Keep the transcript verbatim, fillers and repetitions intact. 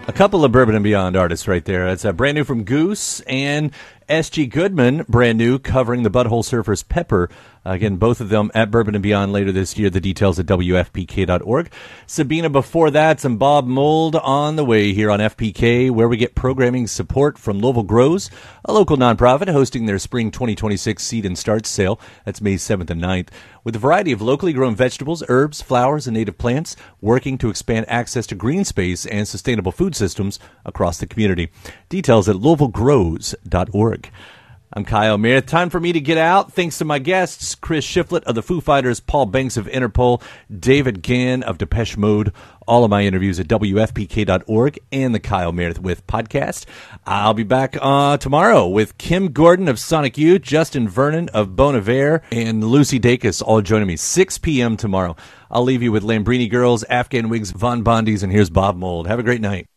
A couple of Bourbon and Beyond artists right there. It's uh, brand new from Goose and S G Goodman, brand new, covering the Butthole Surfers Pepper. Uh, again, both of them at Bourbon and Beyond later this year. The details at W F P K dot org. Sabina before that, some Bob Mould on the way here on F P K, where we get programming support from Louisville Grows, a local nonprofit hosting their spring twenty twenty-six seed and start sale. That's May seventh and ninth. With a variety of locally grown vegetables, herbs, flowers, and native plants, working to expand access to green space and sustainable food systems across the community. Details at Louisville Grows dot org. I'm Kyle Meredith. Time for me to get out. Thanks to my guests, Chris Shiflett of the Foo Fighters, Paul Banks of Interpol, David Gann of Depeche Mode. All of my interviews at W F P K dot org and the Kyle Meredith With podcast. I'll be back uh, tomorrow with Kim Gordon of Sonic Youth, Justin Vernon of Bon Iver, and Lucy Dacus all joining me six p.m. tomorrow. I'll leave you with Lambrini Girls, Afghan Wigs, Von Bondies, and here's Bob Mould. Have a great night.